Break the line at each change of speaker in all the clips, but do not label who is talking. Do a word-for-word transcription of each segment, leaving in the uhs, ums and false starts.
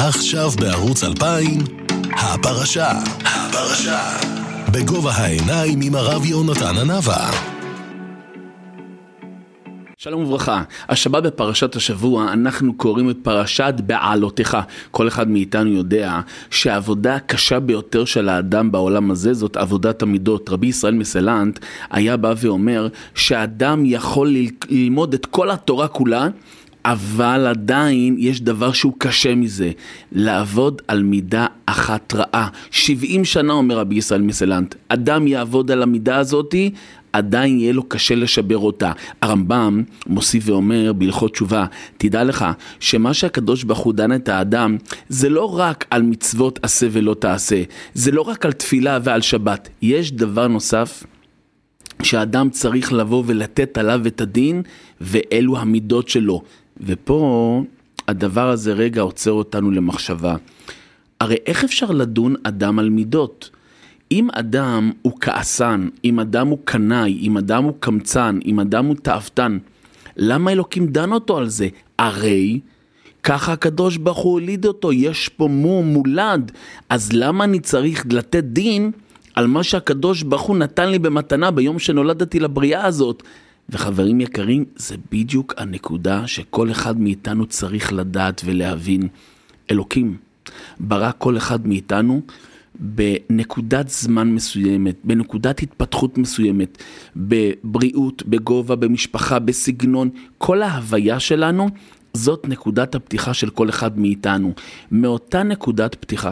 עכשיו בערוץ אלפיים, הפרשה. הפרשה. בגובה העיניים עם הרב יונתן ענבה.
שלום וברכה, השבת בפרשת השבוע אנחנו קוראים את פרשת בעלותך. כל אחד מאיתנו יודע שהעבודה הקשה ביותר של האדם בעולם הזה זאת עבודת המידות. רבי ישראל מסלנט היה בא ואומר שהאדם יכול ללמוד את כל התורה כולה, אבל עדיין יש דבר שהוא קשה מזה, לעבוד על מידה אחת רעה. שבעים שנה אומר רבי ישראל מסלנט, אדם יעבוד על המידה הזאת, עדיין יהיה לו קשה לשבר אותה. הרמב"ם מוסיף ואומר בהלכות תשובה, תדע לך שמה שהקדוש ברוך הוא דן את האדם, זה לא רק על מצוות עשה ולא תעשה, זה לא רק על תפילה ועל שבת, יש דבר נוסף, שהאדם צריך לבוא ולתת עליו את הדין, ואלו המידות שלו. ופה הדבר הזה רגע עוצר אותנו למחשבה. הרי איך אפשר לדון אדם על מידות? אם אדם הוא כעסן, אם אדם הוא קנאי, אם אדם הוא קמצן, אם אדם הוא תאוותן, למה אלוקים דן אותו על זה? הרי ככה הקדוש ברוך הוא הוליד אותו, יש פה מום מולד, אז למה אני צריך לתת דין על מה שהקדוש ברוך הוא נתן לי במתנה ביום שנולדתי לבריאה הזאת? וחברים יקרים, זה בדיוק הנקודה שכל אחד מאיתנו צריך לדעת ולהבין. אלוקים ברא כל אחד מאיתנו בנקודת זמן מסוימת, בנקודת התפתחות מסוימת, בבריאות, בגובה, במשפחה, בסגנון. כל ההוויה שלנו זאת נקודת הפתיחה של כל אחד מאיתנו. מאותה נקודת פתיחה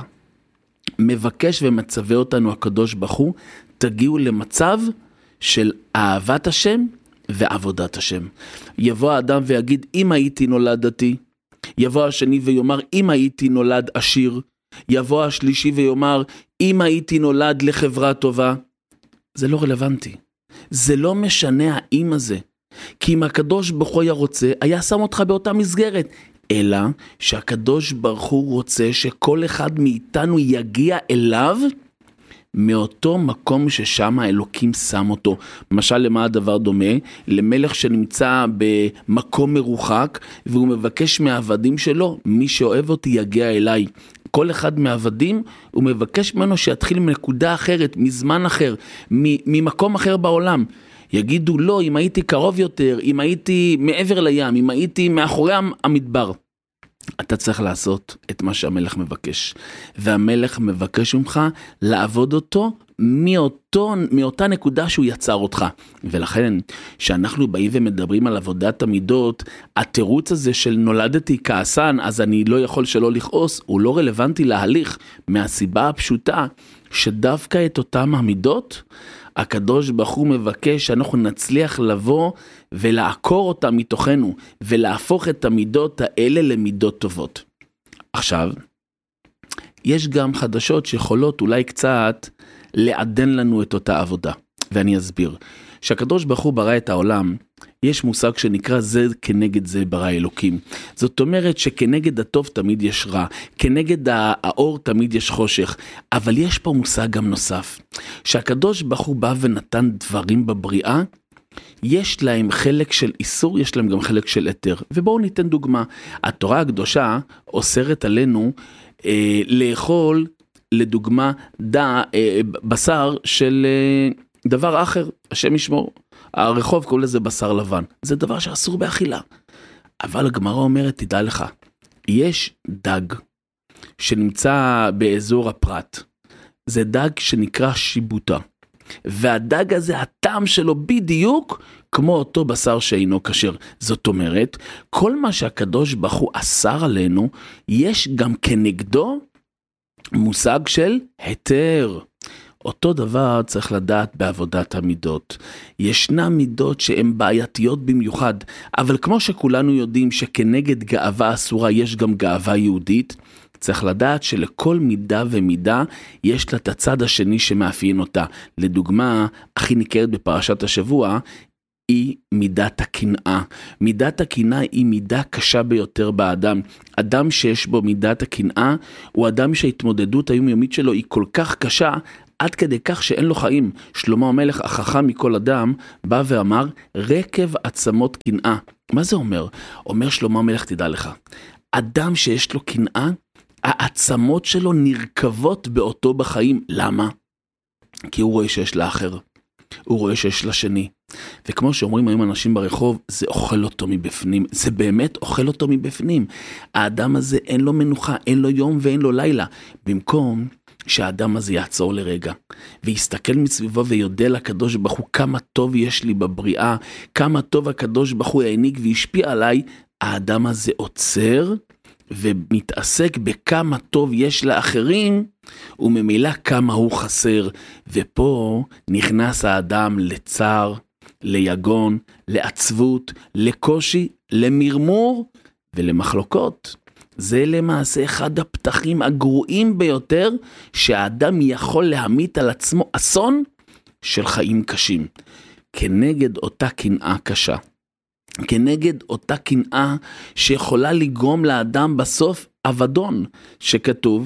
מבקש ומצווה אותנו הקדוש ברוך הוא, תגיעו למצב של אהבת השם ועבודת השם. יבוא האדם ויגיד, אם הייתי נולדתי, יבוא השני ויאמר, אם הייתי נולד עשיר, יבוא השלישי ויאמר, אם הייתי נולד לחברה טובה. זה לא רלוונטי. זה לא משנה האם הזה. כי אם הקדוש ברוך הוא היה רוצה, היה שם אותך באותה מסגרת. אלא שהקדוש ברוך הוא רוצה שכל אחד מאיתנו יגיע אליו, מאותו מקום ששם האלוקים שם אותו. למשל, למה הדבר דומה? למלך שנמצא במקום מרוחק, והוא מבקש מהעבדים שלו, מי שאוהב אותי יגיע אליי. כל אחד מהעבדים, הוא מבקש ממנו שיתחיל מנקודה אחרת, מזמן אחר, ממקום אחר בעולם. יגידו לא, אם הייתי קרוב יותר, אם הייתי מעבר לים, אם הייתי מאחורי המדבר. אתה צריך לעשות את מה שהמלך מבקש. והמלך מבקש ממך לעבוד אותו מאותו, מאותה נקודה שהוא יצר אותך. ולכן, שאנחנו באים ומדברים על עבודת המידות, התירוץ הזה של נולדתי כעסן, אז אני לא יכול שלא לכעוס, הוא לא רלוונטי להליך, מהסיבה הפשוטה, שדווקא את אותם המידות, הקדוש ברוך הוא מבקש שאנחנו נצליח לבוא ולעקור אותה מתוכנו, ולהפוך את המידות האלה למידות טובות. עכשיו, יש גם חדשות שיכולות אולי קצת לעדן לנו את אותה עבודה, ואני אסביר. שהקדוש ברוך הוא ברא את העולם, יש מושג שנקרא זה כנגד זה ברא אלוקים. זאת אומרת שכנגד הטוב תמיד יש רע, כנגד האור תמיד יש חושך, אבל יש פה מושג גם נוסף, שהקדוש ברוך הוא בא ונתן דברים בבריאה, יש להם חלק של איסור, יש להם גם חלק של היתר. ובואו ניתן דוגמה, התורה הקדושה אוסרת עלינו אה, לאכול לדוגמה דע, אה, בשר של אה, דבר אחר, השם ישמור. הרחוב קורא לזה בשר לבן. זה דבר שאסור באכילה. אבל הגמרא אומרת, תדע לך, יש דג שנמצא באזור הפרת. זה דג שנקרא שיבוטה. והדג הזה, הטעם שלו בדיוק כמו אותו בשר שאינו כשר. זאת אומרת, כל מה שהקדוש ברוך הוא אסר עלינו, יש גם כנגדו מושג של היתר. אותו דבר צריך לדעת בעבודת המידות. ישנה מידות שהן בעייתיות במיוחד, אבל כמו שכולנו יודעים שכנגד גאווה אסורה יש גם גאווה יהודית, צריך לדעת שלכל מידה ומידה יש לה את הצד השני שמאפיין אותה. לדוגמה, הכי ניכרת בפרשת השבוע, היא מידת הקנאה. מידת הקנאה היא מידה קשה ביותר באדם. אדם שיש בו מידת הקנאה, הוא אדם שההתמודדות היומיומית שלו היא כל כך קשה, עד כדי כך שאין לו חיים. שלמה המלך, החכם מכל אדם, בא ואמר, רקב עצמות קנאה. מה זה אומר? אומר שלמה המלך, תדע לך, אדם שיש לו קנאה, העצמות שלו נרכבות באותו בחיים. למה? כי הוא רואה שיש לאחר. הוא רואה שיש לשני. וכמו שאומרים היום אנשים ברחוב, זה אוכל אותו מבפנים. זה באמת אוכל אותו מבפנים. האדם הזה אין לו מנוחה, אין לו יום ואין לו לילה. במקום שהאדם הזה יעצור לרגע, ויסתכל מסביבו ויודע לקדוש ברוך הוא כמה טוב יש לי בבריאה, כמה טוב הקדוש ברוך הוא העניק והשפיע עליי, האדם הזה עוצר, ומתעסק בכמה טוב יש לאחרים, וממילא כמה הוא חסר. ופה נכנס האדם לצער, ליגון, לעצבות, לקושי, למרמור ולמחלוקות. זה למעשה אחד הפתחים הגרועים ביותר שהאדם יכול להמיט על עצמו אסון של חיים קשים. כנגד אותה קנאה קשה. כנגד אותה קנאה שיכולה לגרום לאדם בסוף אבדון, שכתוב,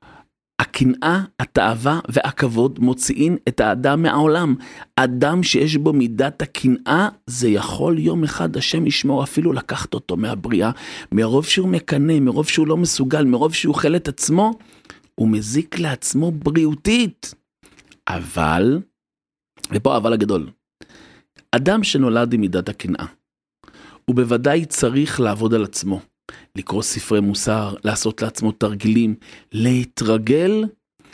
הקנאה, התאווה והכבוד מוציאים את האדם מהעולם. אדם שיש בו מידת הקנאה, זה יכול יום אחד השם ישמור אפילו לקחת אותו מהבריאה, מרוב שהוא מקנא, מרוב שהוא לא מסוגל, מרוב שהוא אוכל את עצמו, הוא מזיק לעצמו בריאותית. אבל, ופה אבל הגדול, אדם שנולד עם מידת הקנאה, הוא בוודאי צריך לעבוד על עצמו, לקרוא ספרי מוסר, לעשות לעצמו תרגילים, להתרגל,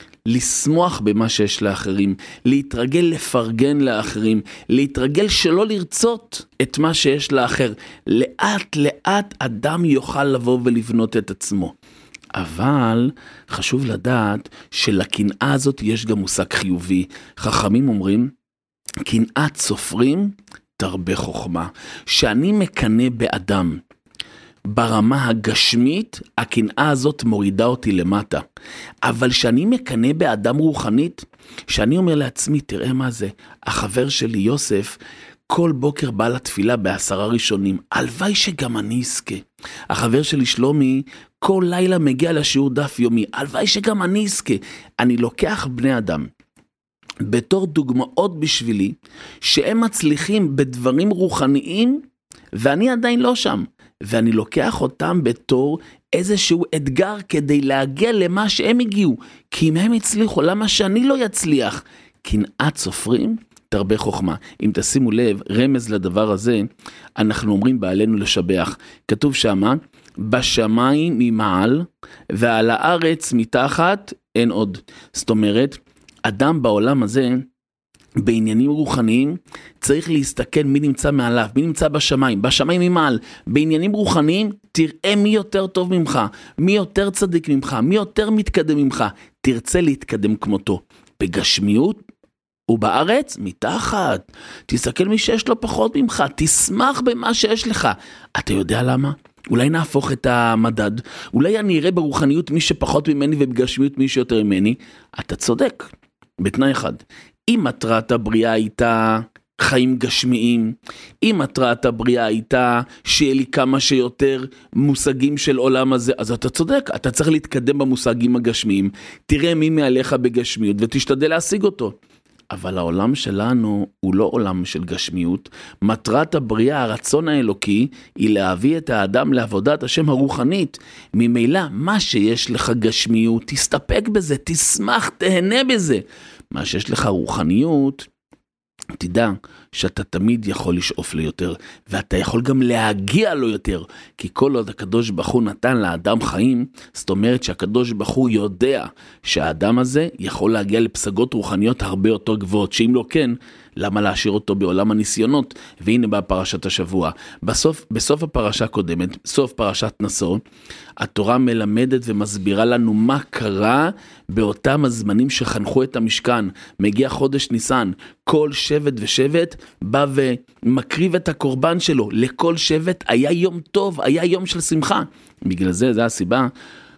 לשמוח במה שיש לאחרים, להתרגל לפרגן לאחרים, להתרגל שלא לרצות את מה שיש לאחר. לאט לאט אדם יוכל לבוא ולבנות את עצמו. אבל חשוב לדעת שלקנאה הזאת יש גם מושג חיובי. חכמים אומרים, קנאת סופרים תרבה חוכמה. שאני מקנא באדם, ברמה הגשמית, הקנאה הזאת מורידה אותי למטה. אבל שאני מקנא באדם רוחנית, שאני אומר לעצמי, תראה מה זה, החבר שלי יוסף, כל בוקר בא לתפילה בעשרה ראשונים, הלוואי שגם אני אזכה. החבר שלי שלומי, כל לילה מגיע לשיעור דף יומי, הלוואי שגם אני אזכה. אני לוקח בני אדם, בתור דוגמאות בשבילי, שהם מצליחים בדברים רוחניים, ואני עדיין לא שם. ואני לוקח אותם בתור איזשהו אתגר כדי להגיע למה שהם הגיעו. כי אם הם הצליחו, למה שאני לא יצליח? קנאת סופרים תרבה חוכמה. אם תשימו לב, רמז לדבר הזה, אנחנו אומרים בעלינו לשבח. כתוב שמה, בשמיים ממעל, ועל הארץ מתחת אין עוד. זאת אומרת, אדם בעולם הזה, בעניינים רוחניים, צריך להסתכל מי נמצא מעליו, מי נמצא בשמיים, בשמיים ממעל. בעניינים רוחניים, תראה מי יותר טוב ממך, מי יותר צדיק ממך, מי יותר מתקדם ממך, תרצה להתקדם כמותו. בגשמיות ובארץ, מתחת. תסתכל מי שיש לו פחות ממך, תשמח במה שיש לך. אתה יודע למה? אולי נהפוך את המדד, אולי אני אראה ברוחניות מי שפחות ממני ובגשמיות מי שיותר ממני. אתה צודק, בתנאי אחד. אם מטרת הבריאה הייתה חיים גשמיים, אם מטרת הבריאה הייתה שיהיה לי כמה שיותר מושגים של עולם הזה, אז אתה צודק, אתה צריך להתקדם במושגים הגשמיים, תראה מי מעליך בגשמיות ותשתדל להשיג אותו. אבל העולם שלנו הוא לא עולם של גשמיות. מטרת הבריאה, הרצון האלוקי, היא להביא את האדם לעבודת השם הרוחנית. ממילא, מה שיש לך גשמיות, תסתפק בזה, תשמח, תהנה בזה. מה שיש לך רוחניות, תדע שאתה תמיד יכול לשאוף ליותר, ואתה יכול גם להגיע לו יותר, כי כל עוד הקדוש ברוך הוא נתן לאדם חיים, זאת אומרת שהקדוש ברוך הוא יודע שהאדם הזה יכול להגיע לפסגות רוחניות הרבה יותר גבוהות, שאם לא כן, למה להשאיר אותו בעולם הניסיונות? והנה באה פרשת השבוע. בסוף, בסוף הפרשה הקודמת, סוף פרשת נשוא, התורה מלמדת ומסבירה לנו מה קרה באותם הזמנים שחנכו את המשכן. מגיע חודש ניסן, כל שבט ושבט בא ומקריב את הקורבן שלו. לכל שבט היה יום טוב, היה יום של שמחה. בגלל זה, זה הסיבה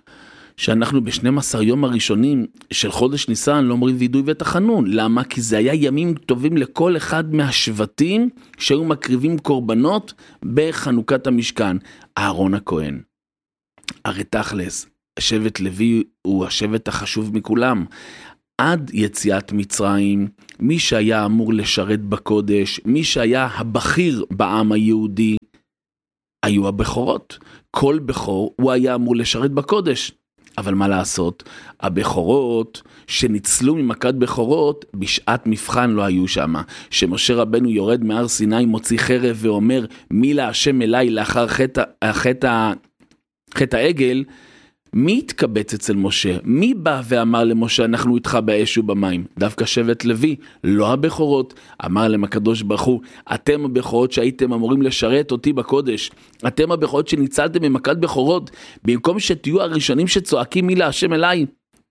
שאנחנו ב-שנים עשר יום הראשונים של חודש ניסן לא אומרים וידוי ותחנון. למה? כי זה היה ימים טובים לכל אחד מהשבטים שהיו מקריבים קורבנות בחנוכת המשכן. אהרון הכהן, הרי תכלס, שבט לוי הוא השבט החשוב מכולם. עד יציאת מצרים, מי שהיה אמור לשרת בקודש, מי שהיה הבכיר בעם היהודי, היו הבכורות. כל בכור הוא היה אמור לשרת בקודש. אבל מה לעשות? הבכורות שניצלו ממכת בכורות, בשעת מבחן לא היו שם. שמשה רבנו יורד מהר סיני, מוציא חרב ואומר, מי להשם אליי לאחר חטא, חטא, חטא העגל, מי התקבץ אצל משה? מי בא ואמר למשה, אנחנו איתך באש ובמים? דווקא שבט לוי, לא הבכורות. אמר להם הקדוש ברוך הוא, אתם הבכורות שהייתם אמורים לשרת אותי בקודש. אתם הבכורות שניצלתם ממכת בכורות. במקום שתהיו הראשונים שצועקים מי להשם אליי,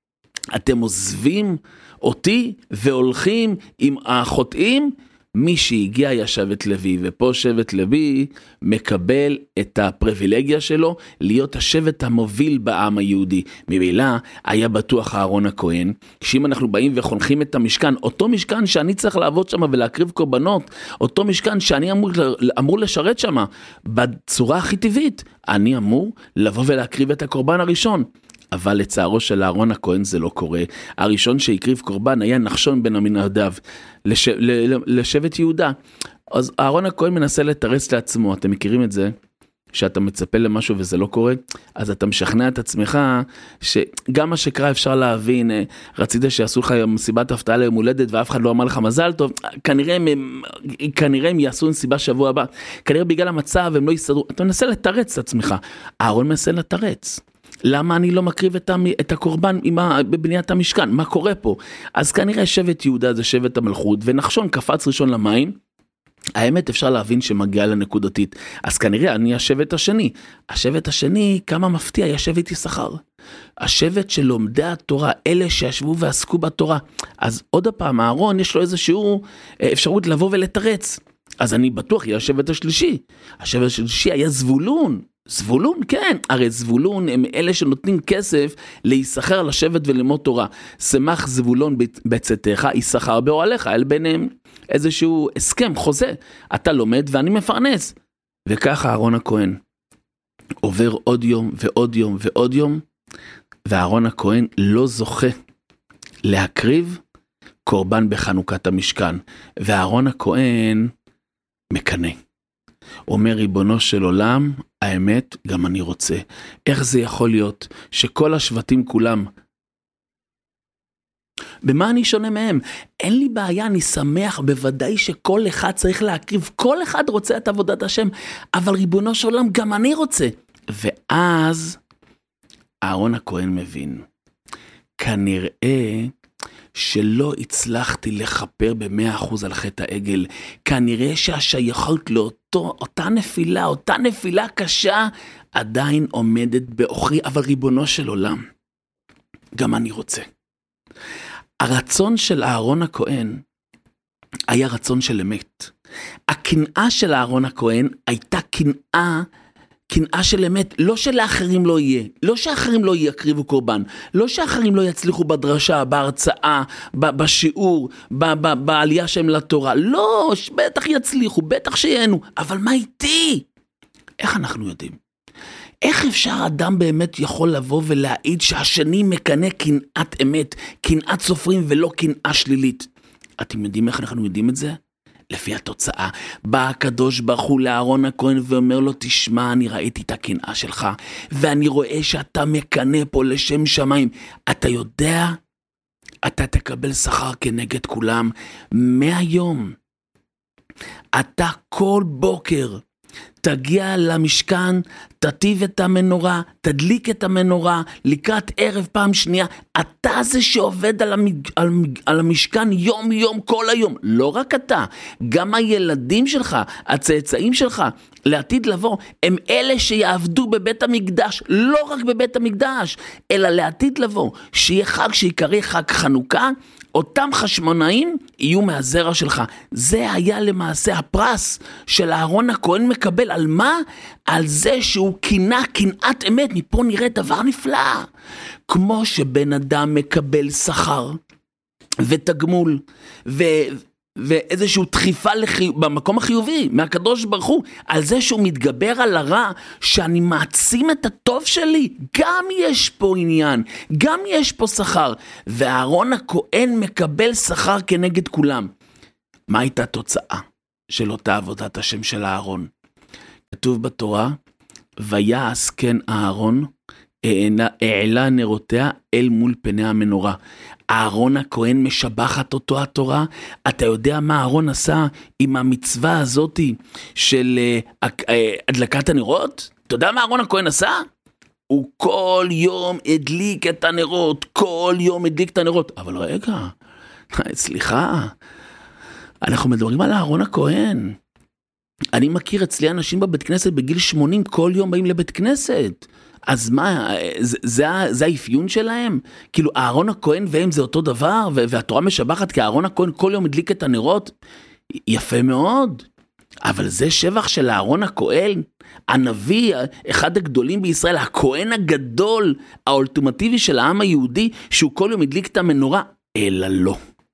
אתם עוזבים אותי והולכים עם החוטאים. מי שהגיע היה שבט לוי, ופה שבט לוי מקבל את הפריבילגיה שלו להיות השבט המוביל בעם היהודי. ממילא היה בטוח אהרון הכהן, שאם אנחנו באים וחונכים את המשכן, אותו משכן שאני צריך לעבוד שם ולהקריב קורבנות, אותו משכן שאני אמור, אמור לשרת שם בצורה הכי טבעית, אני אמור לבוא ולהקריב את הקורבן הראשון. אבל לצערו של אהרון הכהן זה לא קורה. הראשון שהקריב קורבן היה נחשון בן עמינדב לש... לשבט יהודה. אז אהרון הכהן מנסה לתרץ לעצמו, אתם מכירים את זה? שאתה מצפה למשהו וזה לא קורה, אז אתה משכנע את עצמך שגם מה שקרה אפשר להבין, רצית שיעשו לך מסיבת הפתעה ליום הולדת ואף אחד לא אמר לך מזל טוב, כנראה הם, כנראה הם יעשו מסיבה שבוע הבא, כנראה בגלל המצב הם לא יסתדרו, אתה מנסה לתרץ את עצמך, אהרון מנסה לתרץ. למה אני לא מקריב את הקורבן בבניית המשכן? מה קורה פה? אז כנראה שבט יהודה זה שבט המלכות, ונחשון קפץ ראשון למים, האמת אפשר להבין שמגיעה לנקודתית, אז כנראה אני השבט השני, השבט השני כמה מפתיע, היה שבט יששכר, השבט של לומדי התורה, אלה שישבו ועסקו בתורה, אז עוד הפעם אהרון יש לו איזשהו אפשרות לבוא ולתרץ, אז אני בטוח יהיה השבט השלישי, השבט השלישי היה זבולון, זבולון, כן, הרי זבולון הם אלה שנותנים כסף להיסחר לשבת וללמוד תורה. שמח זבולון בצאתך, יששכר באוהליך, אל ביניהם איזשהו הסכם, חוזה. אתה לומד ואני מפרנס. וככה אהרון הכהן עובר עוד יום ועוד יום ועוד יום, ואהרון הכהן לא זוכה להקריב קורבן בחנוכת המשכן. ואהרון הכהן מקנה. אומר ריבונו של עולם, האמת גם אני רוצה. איך זה יכול להיות שכל השבטים כולם, במה אני שונה מהם? אין לי בעיה, אני שמח, בוודאי שכל אחד צריך להקריב, כל אחד רוצה את עבודת השם, אבל ריבונו של עולם גם אני רוצה. ואז אהרון הכהן מבין, כנראה שלא הצלחתי לחפר במאה אחוז על חטא העגל, כנראה שהשייכות לאותו, אותה נפילה, אותה נפילה קשה, עדיין עומדת באוכרי, אבל ריבונו של עולם, גם אני רוצה. הרצון של אהרון הכהן היה רצון של אמת. הקנאה של אהרון הכהן הייתה קנאה, קנאה של אמת, לא שלאחרים לא יהיה, לא שאחרים לא יקריבו קורבן, לא שאחרים לא יצליחו בדרשה, בהרצאה, בשיעור, בעלייה שהם לתורה, לא, בטח יצליחו, בטח שיהנו, אבל מה איתי? איך אנחנו יודעים? איך אפשר אדם באמת יכול לבוא ולהעיד שהשני מקנה קנאת אמת, קנאת סופרים ולא קנאה שלילית? אתם יודעים איך אנחנו יודעים את זה? לפי התוצאה, בא הקדוש ברוך הוא לאהרון הכהן ואומר לו, תשמע, אני ראיתי את הקנאה שלך, ואני רואה שאתה מקנה פה לשם שמיים. אתה יודע, אתה תקבל שכר כנגד כולם. מהיום, אתה כל בוקר תגיע למשכן, תטיב את המנורה, תדליק את המנורה, לקראת ערב פעם שנייה, אתה זה שעובד על, המג... על, על המשכן יום יום כל היום, לא רק אתה, גם הילדים שלך, הצאצאים שלך, לעתיד לבוא, הם אלה שיעבדו בבית המקדש, לא רק בבית המקדש, אלא לעתיד לבוא, שיהיה חג שיקרא חג חנוכה, אותם חשמונאים יהיו מהזרע שלך. זה היה למעשה הפרס של אהרון הכהן מקבל. על מה? על זה שהוא קנאה קנאת אמת. מפה נראה דבר נפלא. כמו שבן אדם מקבל שכר ותגמול ו... ואיזשהו דחיפה לחי... במקום החיובי מהקדוש ברוך הוא, על זה שהוא מתגבר על הרע, שאני מעצים את הטוב שלי, גם יש פה עניין, גם יש פה שכר, ואהרון הכהן מקבל שכר כנגד כולם. מה הייתה תוצאה של אותה עבודת השם של אהרון? כתוב בתורה, ויעש כן אהרון העלה נרותיה אל מול פני המנורה. אהרון הכהן משבחת אותו התורה. אתה יודע מה אהרון עשה עם המצווה הזאת של הדלקת הנרות? אתה יודע מה אהרון הכהן עשה? הוא כל יום הדליק את הנרות, כל יום הדליק את הנרות. אבל רגע, סליחה, אנחנו מדברים על אהרון הכהן. אני מכיר אצלי אנשים בבית כנסת בגיל שמונים, כל יום באים לבית כנסת. אז מה, זה, זה, זה האפיון שלהם? כאילו, אהרון הכהן והם זה אותו דבר, והתורה משבחת כי אהרון הכהן כל יום הדליק את הנרות? יפה מאוד. אבל זה שבח של אהרון הכהן, הנביא, אחד הגדולים בישראל, הכהן הגדול, האולטימטיבי של העם היהודי, שהוא כל יום הדליק את המנורה, אלא לא.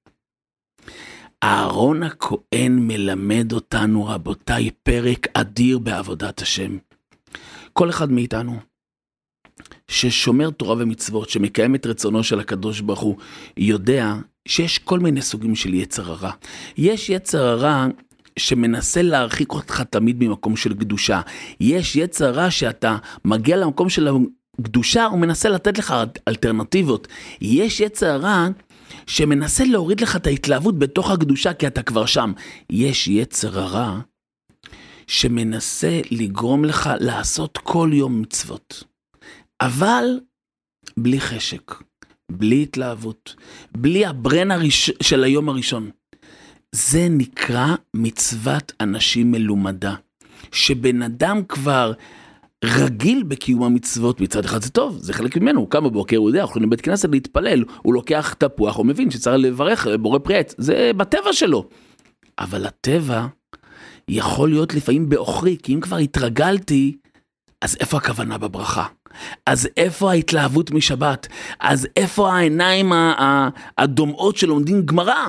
אהרון הכהן מלמד אותנו, רבותיי, פרק אדיר בעבודת השם. כל אחד מאיתנו ששומר תורה ומצוות, שמקיים את רצונו של הקדוש ברוך הוא, יודע שיש כל מיני סוגים של יצר הרע. יש יצר הרע שמנסה להרחיק אותך תמיד ממקום של קדושה. יש יצר הרע שאתה מגיע למקום של הקדושה, הוא מנסה לתת לך אלטרנטיבות. יש יצר הרע שמנסה להוריד לך את ההתלהבות בתוך הקדושה, כי אתה כבר שם. יש יצר הרע שמנסה לגרום לך לעשות כל יום מצוות. אבל בלי חשק, בלי התלהבות, בלי הברן הראש... של היום הראשון. זה נקרא מצוות אנשים מלומדה. שבן אדם כבר רגיל בקיום המצוות, מצד אחד זה טוב, זה חלק ממנו, הוא קם בבוקר, הוא יודע, הוא הולך לבית כנסת להתפלל, הוא לוקח תפוח, הוא מבין שצריך לברך בורא פרי עץ, זה בטבע שלו. אבל הטבע יכול להיות לפעמים באוכרי, כי אם כבר התרגלתי, אז איפה הכוונה בברכה? אז איפה ההתלהבות משבת? אז איפה העיניים הדומעות שלומדים גמרא?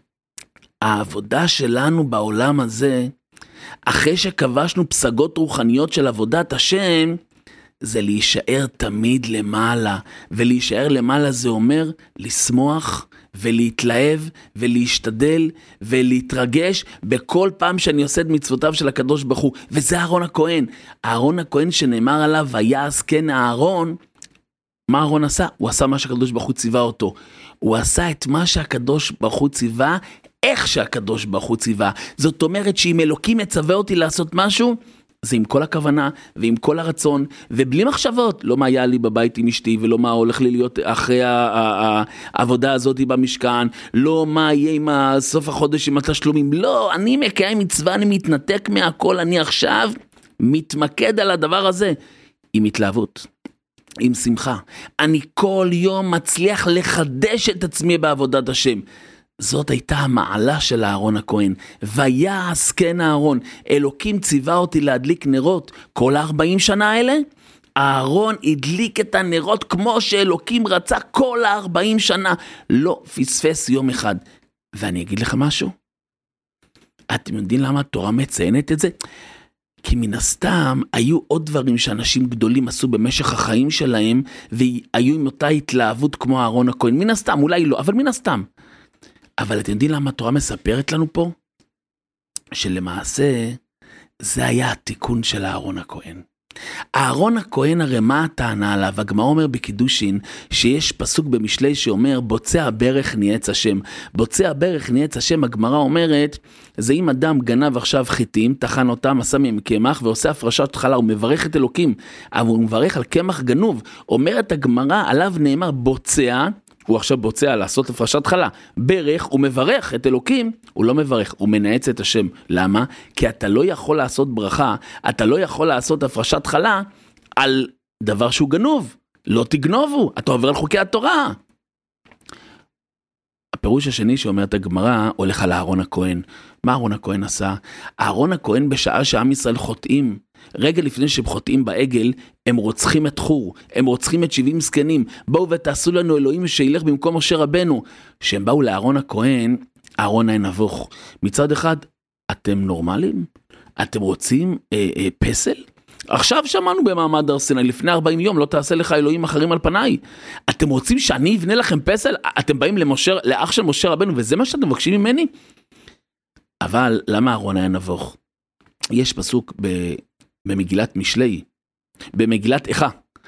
העבודה שלנו בעולם הזה, אחרי שכבשנו פסגות רוחניות של עבודת השם, זה להישאר תמיד למעלה. ולהישאר למעלה זה אומר לשמוח ולהתלהב ולהשתדל ולהתרגש בכל פעם שאני עושה את מצוותיו של הקדוש ברוך הוא. וזה אהרון הכהן. אהרון הכהן שנאמר עליו, היה זקן אהרון, מה אהרון עשה? הוא עשה מה שהקדוש ברוך הוא ציווה אותו. הוא עשה את מה שהקדוש ברוך הוא ציווה, איך שהקדוש ברוך הוא ציווה. זאת אומרת שאם אלוקים מצווה אותי לעשות משהו, זה עם כל הכוונה ועם כל הרצון, ובלי מחשבות, לא מה היה לי בבית עם אשתי, ולא מה הולך לי להיות אחרי העבודה הזאת במשכן, לא מה יהיה עם סוף החודש עם התשלומים, לא, אני מקיים מצווה, אני מתנתק מהכל, אני עכשיו מתמקד על הדבר הזה, עם התלהבות, עם שמחה. אני כל יום מצליח לחדש את עצמי בעבודת השם. זאת הייתה המעלה של אהרון הכהן. ויעש כן אהרון, אלוקים ציווה אותי להדליק נרות כל ארבעים שנה האלה. אהרון הדליק את הנרות כמו שאלוקים רצה כל ארבעים שנה, לא פספס יום אחד. ואני אגיד לך משהו, אתם יודעים למה התורה מציינת את זה? כי מן הסתם היו עוד דברים שאנשים גדולים עשו במשך החיים שלהם, והיו עם אותה התלהבות כמו אהרון הכהן. מן הסתם, אולי לא, אבל מן הסתם. אבל אתם יודעים למה התורה מספרת לנו פה? שלמעשה זה היה התיקון של אהרון הכהן. אהרון הכהן הרי מה הטענה עליו? הגמרא אומר בקידושין שיש פסוק במשלי שאומר בוצע ברך ניאץ השם. בוצע ברך ניאץ השם, הגמרא אומרת, זה אם אדם גנב עכשיו חיטים, טחן אותם, עשה מהם קמח ועושה הפרשת חלה, הוא מברך את אלוקים, אבל הוא מברך על קמח גנוב. אומרת הגמרא, עליו נאמר בוצע, הוא עכשיו בוצע לעשות הפרשת חלה, ברך, הוא מברך את אלוקים, הוא לא מברך, הוא מנעץ את השם. למה? כי אתה לא יכול לעשות ברכה, אתה לא יכול לעשות הפרשת חלה על דבר שהוא גנוב. לא תגנובו, אתה עובר על חוקי התורה. הפירוש השני שאומרת הגמרא הולך על אהרון הכהן. מה אהרון הכהן עשה? אהרון הכהן בשעה שעם ישראל חוטאים, רגע לפני שהם חוטאים בעגל, הם רוצחים את חור, הם רוצחים את שבעים זקנים, בואו ותעשו לנו אלוהים שילך במקום משה רבנו. שהם באו לאהרון הכהן, אהרון היה נבוך. מצד אחד, אתם נורמלים? אתם רוצים אה, אה, פסל? עכשיו שמענו במעמד הר סיני, לפני ארבעים יום, לא תעשה לך אלוהים אחרים על פניי. אתם רוצים שאני אבנה לכם פסל? אתם באים למשה, לאח של משה רבנו, וזה מה שאתם מבקשים ממני? אבל למה אהרון היה נבוך? יש פסוק ב... במגילת משלי, במגילת איכה,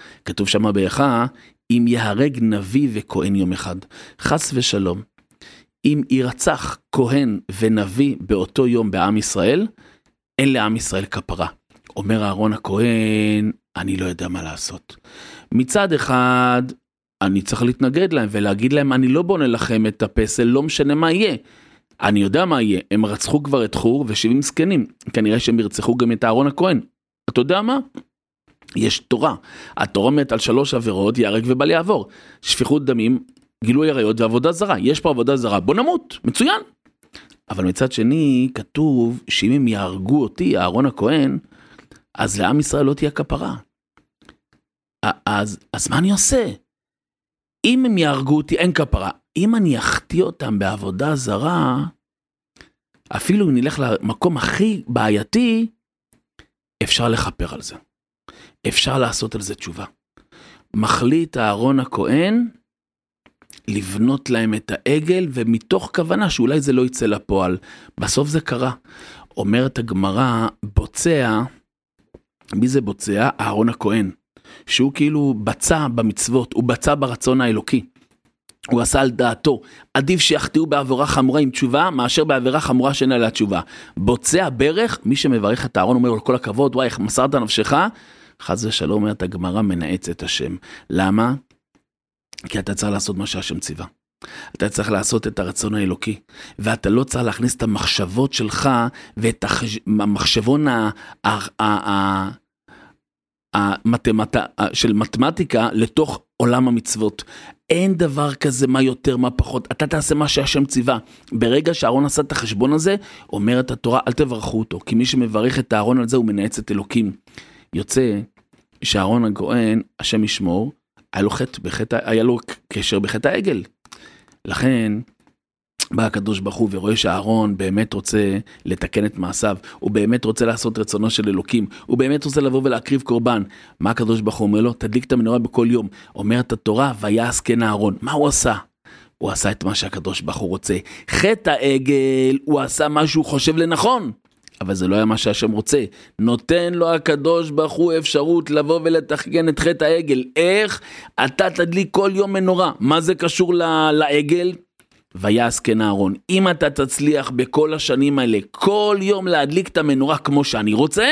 כתוב שמה באיכה, אם יהרג נביא וכהן יום אחד, חס ושלום, אם ירצח כהן ונביא באותו יום בעם ישראל, אין לעם ישראל כפרה. אומר אהרון הכהן, אני לא יודע מה לעשות. מצד אחד, אני צריך להתנגד להם ולהגיד להם, אני לא בונה לכם את הפסל, לא משנה מה יהיה. אני יודע מה יהיה, הם רצחו כבר את חור ושבעים זקנים, כנראה שהם ירצחו גם את אהרון הכהן. אתה יודע מה? יש תורה, התורה אומרת על שלוש עבירות, יהרג ובל יעבור, שפיכות דמים, גילוי עריות ועבודה זרה, יש פה עבודה זרה, בוא נמות, מצוין. אבל מצד שני כתוב שאם הם יהרגו אותי, אהרון הכהן, אז לעם ישראל לא תהיה כפרה. אז, אז מה אני עושה? אם הם יהרגו אותי, אין כפרה. אם אני אחטיא אותם בעבודה זרה, אפילו אם נלך למקום הכי בעייתי, אפשר לחפר על זה. אפשר לעשות על זה תשובה. מחליט אהרון הכהן לבנות להם את העגל, ומתוך כוונה שאולי זה לא יצא לפועל. בסוף זה קרה. אומרת הגמרא, בוצע, מי זה בוצע? אהרון הכהן. שהוא כאילו בצע במצוות, הוא בצע ברצון האלוקי. הוא עשה על דעתו. עדיף שיחטאו בעבירה חמורה עם תשובה, מאשר בעבירה חמורה שאין עליה תשובה. בוצע ברך, מי שמברך את אהרון אומר לו כל הכבוד, וואי, מסרת נפשך, חס ושלום אומרת הגמרא מנאץ את השם. למה? כי אתה צריך לעשות מה שהשם ציווה. אתה צריך לעשות את הרצון האלוקי, ואתה לא צריך להכניס את המחשבות שלך, ואת המחשבון ה... המתמט... של מתמטיקה לתוך עולם המצוות. אין דבר כזה מה יותר מה פחות, אתה תעשה מה שהשם ציווה. ברגע שאהרון עשה את החשבון הזה, אומרת התורה אל תברכו אותו, כי מי שמברך את אהרון על זה הוא מנאץ את אלוקים. יוצא שאהרון הכהן, השם ישמור, היה לו, חטא בחטא, היה לו קשר בחטא העגל. לכן בא הקדוש ברוך הוא ורואה שאהרון באמת רוצה לתקן את מעשיו, הוא באמת רוצה לעשות רצונו של אלוקים, הוא באמת רוצה לבוא ולהקריב קורבן. מה הקדוש ברוך הוא אומר לו? תדליק את המנורה בכל יום. אומרת התורה, ויעש כן אהרון. מה הוא עשה? הוא עשה את מה שהקדוש ברוך הוא רוצה. חטא העגל, הוא עשה מה שהוא חושב לנכון, אבל זה לא היה מה שהשם רוצה. נותן לו הקדוש ברוך הוא אפשרות לבוא ולתחגן את חטא העגל. איך? אתה תדליק כל יום מנורה. מה זה קשור לעגל? ויעש כן אהרון. אם אתה תצליח בכל השנים האלה, כל יום להדליק את המנורה כמו שאני רוצה,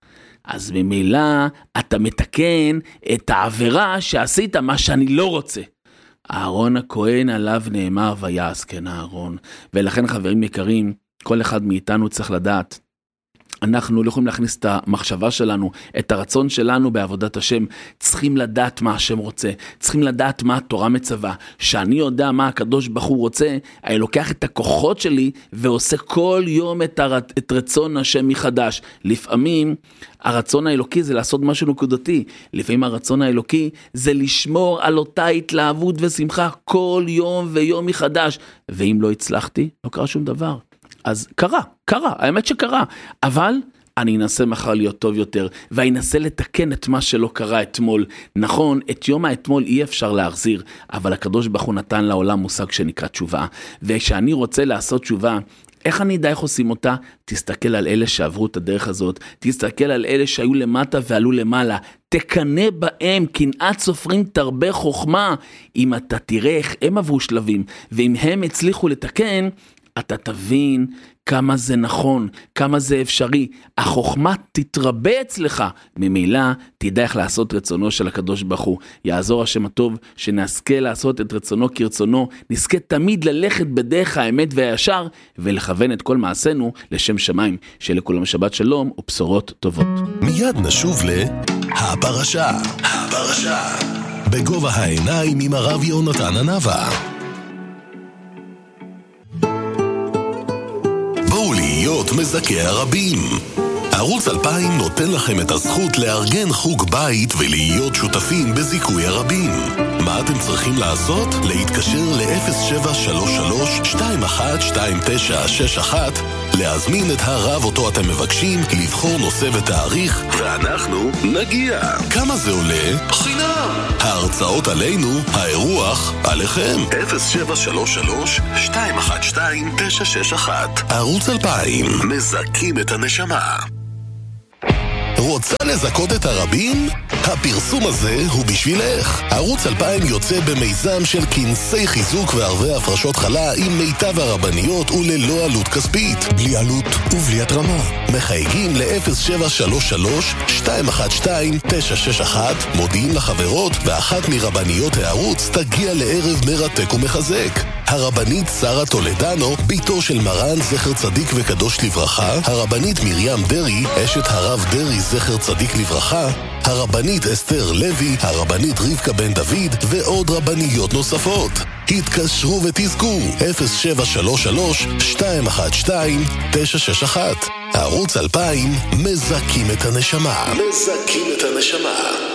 אז ממילא אתה מתקן את העבירה שעשית מה שאני לא רוצה. אהרון הכהן עליו נאמר ויעש כן אהרון. ולכן חברים יקרים, כל אחד מאיתנו צריך לדעת, אנחנו לא יכולים להכניס את המחשבה שלנו, את הרצון שלנו בעבודת השם. צריכים לדעת מה השם רוצה, צריכים לדעת מה התורה מצווה. שאני יודע מה הקדוש ברוך הוא רוצה, אני לוקח את הכוחות שלי ועושה כל יום את, הר... את רצון השם מחדש. לפעמים הרצון האלוקי זה לעשות משהו נקודתי, לפעמים הרצון האלוקי זה לשמור על אותה התלהבות ושמחה כל יום ויום מחדש. ואם לא הצלחתי, לא קרה שום דבר. אז קרה, קרה, האמת שקרה, אבל אני אנסה מחר להיות טוב יותר, ואני אנסה לתקן את מה שלא קרה אתמול. נכון, את יום האתמול אי אפשר להחזיר, אבל הקדוש ברוך הוא נתן לעולם מושג שנקרא תשובה, וכשאני רוצה לעשות תשובה, איך אני יודע איך עושים אותה? תסתכל על אלה שעברו את הדרך הזאת, תסתכל על אלה שהיו למטה ועלו למעלה, תקנה בהם, קנאת סופרים תרבה חוכמה. אם אתה תראה איך הם עברו שלבים, ואם הם הצליחו לתקן, אתה תבין כמה זה נכון, כמה זה אפשרי. החוכמה תתרבה אצלך, ממילא תדע איך לעשות רצונו של הקדוש ברוך הוא. יעזור השם הטוב שנזכה לעשות את רצונו כרצונו, נזכה תמיד ללכת בדרך האמת והישר, ולכוון את כל מעשינו לשם שמיים. שלכולם שבת שלום ובשורות טובות.
מיד נשוב ל... הפרשה, הפרשה, בגובה העיניים עם הרב יונתן הנבא. להיות מזכה הרבים. ערוץ אלפיים נותן לכם את הזכות לארגן חוג בית ולהיות שותפים בזיכוי הרבים. מה אתם צריכים לעשות? להתקשר ל-אפס שבע שלוש שלוש שתיים אחת שתיים תשע שש אחת, להזמין את הרב אותו אתם מבקשים, לבחור נושא ותאריך, ואנחנו נגיע. כמה זה עולה? חינם. ההרצאות עלינו, האירוח עליכם. אפס שבע שלוש שלוש שתיים אחת שתיים תשע שש אחת. ערוץ אלפיים, מזכים את הנשמה. רוצה לזכות את הרבים? הפרסום הזה הוא בשבילך. ערוץ אלפיים יוצא במיזם של כנסי חיזוק וערבי הפרשות חלה עם מיטב הרבניות וללא עלות כספית.
בלי עלות ובלי התרמה.
מחייגים ל-אפס שבע שלוש שלוש שתיים אחת שתיים תשע שש אחת, מודיעים לחברות, ואחת מרבניות הערוץ תגיע לערב מרתק ומחזק. הרבנית שרה טולדנו, ביתו של מרן זכר צדיק וקדוש לברכה, הרבנית מרים דרי, אשת הרב דרי זכר צדיק לברכה, הרבנית אסתר לוי, הרבנית רבקה בן דוד ועוד רבניות נוספות. התקשרו ותזכו אפס שבע שלוש שלוש שתיים אחת שתיים תשע שש אחת. ערוץ אלפיים מזכים את הנשמה. מזכים את הנשמה.